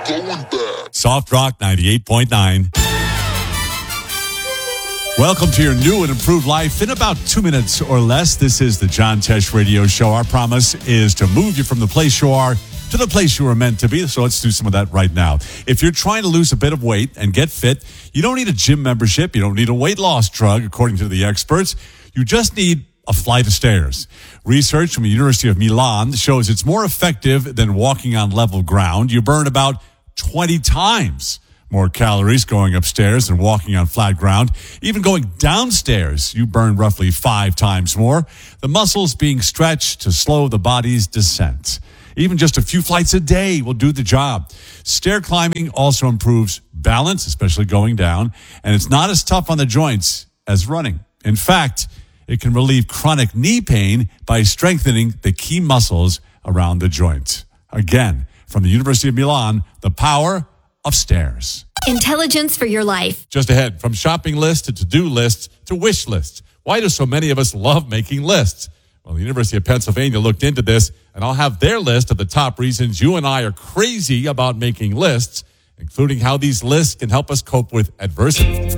Soft Rock 98.9. Welcome to your new and improved life in about 2 minutes or less. This is the John Tesh Radio Show. Our promise is to move you from the place you are to the place you were meant to be. So let's do some of that right now. If you're trying to lose a bit of weight and get fit, you don't need a gym membership. You don't need a weight loss drug, according to the experts. You just need a flight of stairs. Research from the University of Milan shows it's more effective than walking on level ground. You burn about 20 times more calories going upstairs than walking on flat ground. Even going downstairs, you burn roughly 5 times more. The muscles being stretched to slow the body's descent. Even just a few flights a day will do the job. Stair climbing also improves balance, especially going down, and it's not as tough on the joints as running. In fact, it can relieve chronic knee pain by strengthening the key muscles around the joint. Again, from the University of Milan, the power of stairs. Intelligence for your life. Just ahead, from shopping lists to to-do lists to wish lists. Why do so many of us love making lists? Well, the University of Pennsylvania looked into this, and I'll have their list of the top reasons you and I are crazy about making lists, including how these lists can help us cope with adversity.